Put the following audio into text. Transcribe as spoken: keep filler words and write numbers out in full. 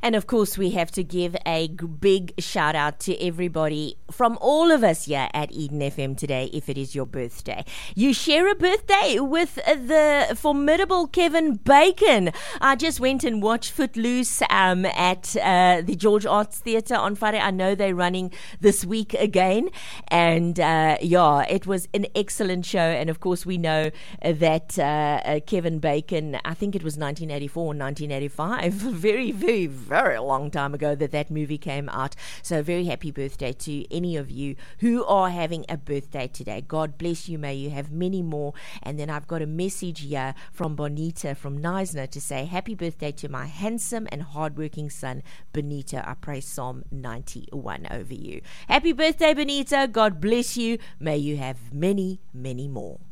And of course, we have to give a g- big shout out to everybody from all of us here at Eden F M today, if it is your birthday. You share a birthday with the formidable Kevin Bacon. I just went and watched Footloose um, at uh, the George Arts Theatre on Friday. I know they're running this week again. And uh, yeah, it was an excellent show. And of course, we know uh, that uh, uh, Kevin Bacon, I think it was nineteen eighty-four or nineteen eighty-five, very, very, very long time ago that that movie came out. So very happy birthday to any of you who are having a birthday today. God bless you. May you have many more. And then I've got a message here from Bonita from Neisner to say happy birthday to my handsome and hardworking son, Benito. I pray Psalm ninety-one over you. Happy birthday, Benito. God bless you. May you have many, many more.